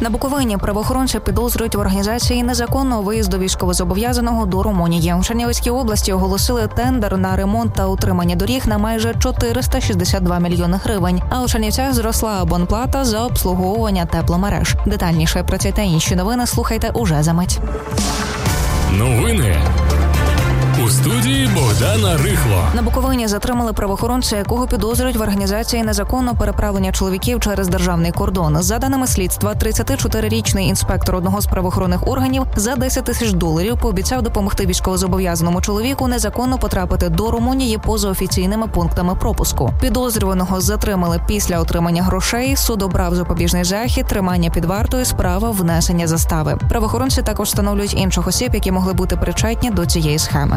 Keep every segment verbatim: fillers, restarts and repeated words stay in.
На Буковині правоохоронці підозрюють в організації незаконного виїзду військовозобов'язаного до Румунії. У Чернівецькій області оголосили тендер на ремонт та утримання доріг на майже чотириста шістдесят два мільйони гривень. А у Чернівцях зросла абонплата за обслуговування тепломереж. Детальніше про ці та інші новини слухайте уже за мить. Новини. У студії Богдана Рихло. На Буковині затримали правоохоронця, якого підозрюють в організації незаконного переправлення чоловіків через державний кордон. За даними слідства, тридцятичотирирічний інспектор одного з правоохоронних органів за десять тисяч доларів пообіцяв допомогти військовозобов'язаному чоловіку незаконно потрапити до Румунії поза офіційними пунктами пропуску. Підозрюваного затримали після отримання грошей, суд обрав запобіжний захід, тримання під вартою, справа внесення застави. Правоохоронці також встановлюють інших осіб, які могли бути причетні до цієї схеми.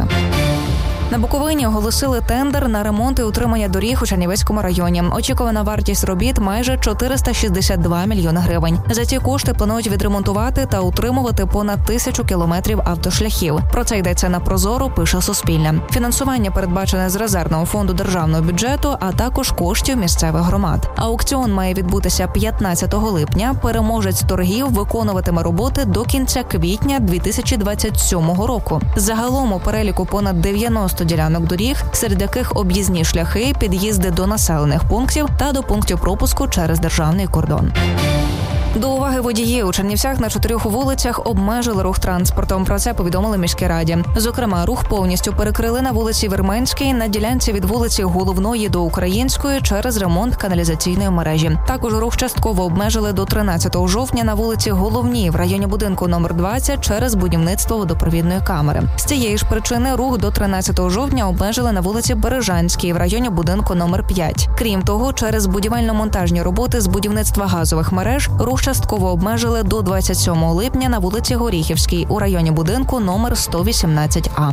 На Буковині оголосили тендер на ремонт і утримання доріг у Чернівецькому районі. Очікувана вартість робіт – майже чотириста шістдесят два мільйони гривень. За ці кошти планують відремонтувати та утримувати понад тисячу кілометрів автошляхів. Про це йдеться на Прозоро, пише Суспільне. Фінансування передбачене з резервного фонду державного бюджету, а також коштів місцевих громад. Аукціон має відбутися п'ятнадцятого липня. Переможець торгів виконуватиме роботи до кінця квітня дві тисячі двадцять сьомого року. Загалом у переліку понад дев'яносто ділянок доріг, серед яких об'їзні шляхи, під'їзди до населених пунктів та до пунктів пропуску через державний кордон. До уваги водіїв. У Чернівцях на чотирьох вулицях обмежили рух транспортом. Про це повідомили міській раді. Зокрема, рух повністю перекрили на вулиці Верменській, на ділянці від вулиці Головної до Української через ремонт каналізаційної мережі. Також рух частково обмежили до тринадцятого жовтня на вулиці Головній в районі будинку номер двадцять через будівництво водопровідної камери. З цієї ж причини рух до тринадцятого жовтня обмежили на вулиці Бережанській в районі будинку номер п'ять. Крім того, через будівельно-монтажні роботи з будівництва газових мереж рух частково обмежили до двадцять сьомого липня на вулиці Горіхівській у районі будинку номер сто вісімнадцять А.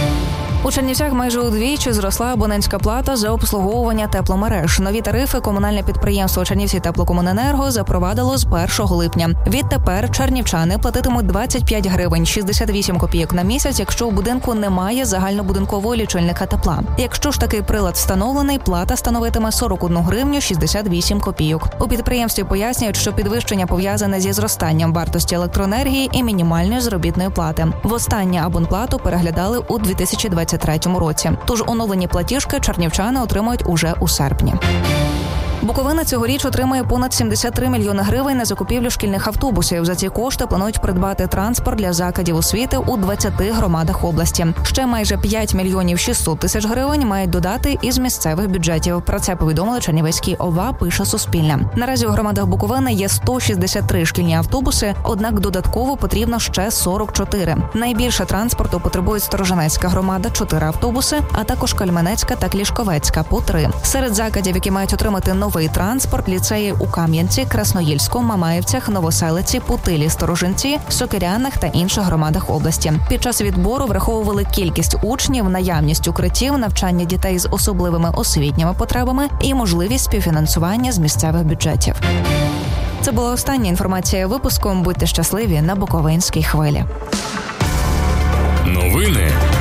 У Чернівцях майже удвічі зросла абонентська плата за обслуговування тепломереж. Нові тарифи комунальне підприємство Чернівці теплокомуненерго запровадило з першого липня. Відтепер чернівчани платитимуть двадцять п'ять гривень шістдесят вісім копійок на місяць, якщо у будинку немає загальнобудинкового лічильника тепла. Якщо ж такий прилад встановлений, плата становитиме сорок одну гривню шістдесят вісім копійок. У підприємстві пояснюють, що підвищення пов'язане зі зростанням вартості електроенергії і мінімальної заробітної плати. Востаннє абонплату переглядали у дві тисячі двадцять третьому році. Тож оновлені платіжки чернівчани отримають уже у серпні. Буковина цьогоріч отримає понад сімдесят три мільйони гривень на закупівлю шкільних автобусів. За ці кошти планують придбати транспорт для закладів освіти у двадцяти громадах області. Ще майже п'ять мільйонів шістсот тисяч гривень мають додати із місцевих бюджетів. Про це повідомили Чернівецький ОВА, пише Суспільне. Наразі у громадах Буковини є сто шістдесят три шкільні автобуси, однак додатково потрібно ще сорок чотири. Найбільше транспорту потребують Сторожинецька громада – чотири автобуси, а також Кальменецька та Клішковецька – по три. Серед закладів, які мають отримати новий транспорт, ліцеї у Кам'янці, Красноїльську, Мамаївцях, Новоселиці, Путилі, Сторожинці, Сокирянах та інших громадах області. Під час відбору враховували кількість учнів, наявність укриттів, навчання дітей з особливими освітніми потребами і можливість співфінансування з місцевих бюджетів. Це була остання інформація випуску. Будьте щасливі на Буковинській хвилі. Новини